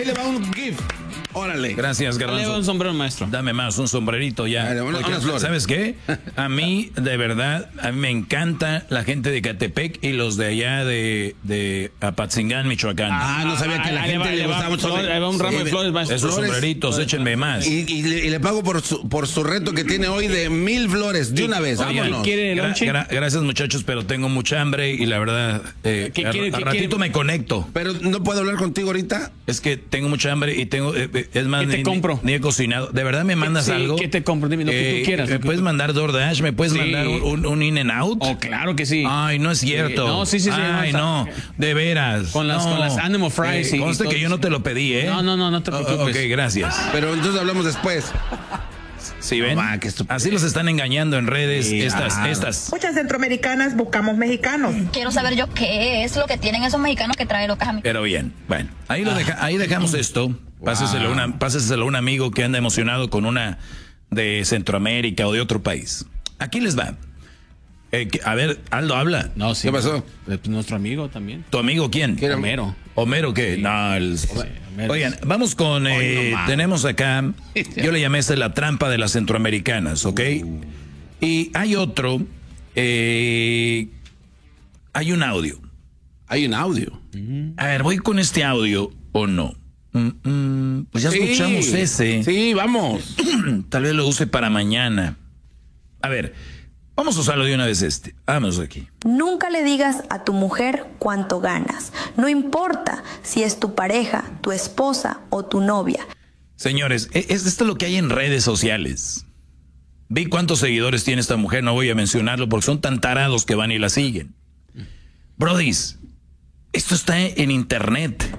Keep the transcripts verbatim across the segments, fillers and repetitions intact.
ahí le va un gift. Órale. Gracias, Garbanzo. Le va un sombrero, maestro. Dame más, un sombrerito ya. Dale, una, Porque, unas flores. ¿sabes qué? A mí, de verdad, a mí me encanta la gente de Catepec y los de allá de, de Apatzingán, Michoacán. Ah, no sabía que a la Ahí gente va, le va gustaba mucho. flor- ahí va un ramo de flores, maestro. Esos flores. sombreritos, échenme más. Y, y le, y le pago por su, por su reto que tiene hoy de mil flores, de una vez. Oigan, Vámonos. ¿quiere gra- lonche? gra- gracias, muchachos, pero tengo mucha hambre y la verdad, eh, ¿Qué a, quiere- a qué ratito quiere? me conecto. Pero no puedo hablar contigo ahorita. Es que tengo mucha hambre y tengo, eh, eh, es más, ¿Qué te ni, compro? ni he cocinado. ¿De verdad me mandas Sí, algo? ¿qué te compro? Dime lo que tú quieras. ¿Me puedes mandar DoorDash? ¿Me puedes Sí. mandar un, un, un In-N-Out? Oh, claro que sí. Ay, no es cierto. No, sí, sí, sí. Ay, no, de veras. Con las- No. con las Animal Fries Eh, y- conste y que todo yo no eso. te lo pedí, ¿eh? No, no, no, no te Oh, preocupes. ok, gracias. Pero entonces hablamos después. ¿Sí ven? No, va, qué estupidez. Así los están engañando en redes Sí, estas, claro. estas. Muchas centroamericanas buscamos mexicanos. Quiero saber yo qué es lo que tienen esos mexicanos que traen locas a mí. Pero bien, bueno, ahí, lo deja, ahí dejamos esto. Páseselo, a una, páseselo a un amigo que anda emocionado con una de Centroamérica o de otro país. Aquí les va. Eh, que- a ver, Aldo, habla. No, sí. ¿Qué pasó? Eh, Nuestro amigo también. ¿Tu amigo quién? ¿Quién? Homero. ¿Homero qué? No, el- Homero. Oigan, vamos con... eh, Ay, no mames. tenemos acá... Yo le llamé esta la trampa de las centroamericanas, ¿ok? Y hay otro... eh, hay un audio. Hay un audio. A ver, ¿voy con este audio o no? Mm, mm, pues ya escuchamos Sí. ese. Sí, vamos. Tal vez lo use para mañana. A ver, vamos a usarlo de una vez este. Vamos aquí. Nunca le digas a tu mujer cuánto ganas. No importa si es tu pareja, tu esposa o tu novia. Señores, e- es esto lo que hay en redes sociales. Vi cuántos seguidores tiene esta mujer, no voy a mencionarlo porque son tan tarados que van y la siguen. Brodis, esto está en internet.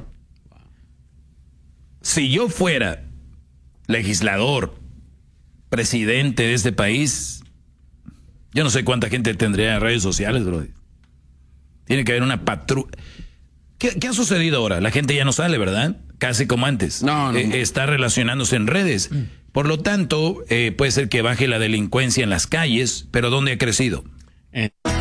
Si yo fuera legislador, presidente de este país, yo no sé cuánta gente tendría en redes sociales, Brody. Tiene que haber una patrulla. ¿Qué, ¿Qué ha sucedido ahora? La gente ya no sale, ¿verdad? Casi como antes. No, no, Eh, no. está relacionándose en redes. Por lo tanto, eh, puede ser que baje la delincuencia en las calles, pero ¿dónde ha crecido? Eh.